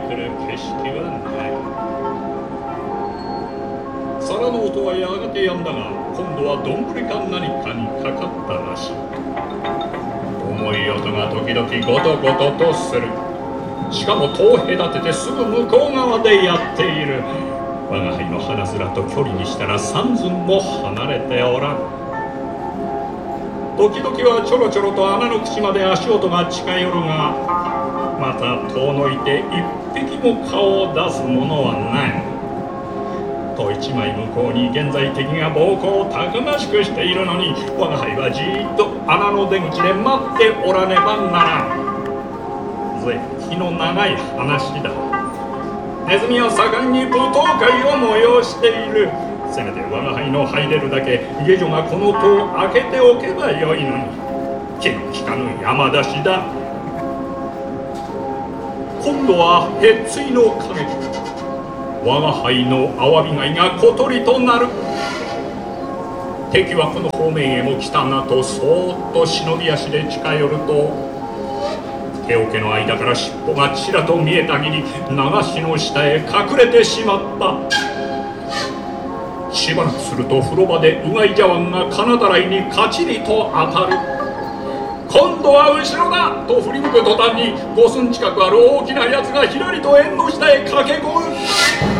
くる景色はない。皿の音はやがて止んだが、今度はどんぶりか何かにかかったらしい。重い音が時々ゴトゴトとする。しかも戸を隔ててすぐ向こう側でやっている。我が輩の鼻面と距離にしたら三寸も離れておらん。時々はちょろちょろと穴の口まで足音が近寄るが、また遠のいて一匹も顔を出すものはない。戸一枚向こうに現在敵が暴行をたくましくしているのに、我が輩はじーっと穴の出口で待っておらねばならん。ずい気の長い話だ。ネズミは盛んに舞踏会を催している。せめて我が輩の入れるだけ下女がこの戸を開けておけばよいのに、気の利かぬ山出しだ。今度はへっついの影。我が輩のアワビ貝が小鳥となる。敵はこの方面へも来たなとそーっと忍び足で近寄ると、手桶の間から尻尾がちらと見えたぎり、流しの下へ隠れてしまった。しばらくすると風呂場でうがい茶碗が金だらいにカチリと当たる。今度は後ろだと振り向く途端に5寸近くある大きなやつがひらりと縁の下へ駆け込む。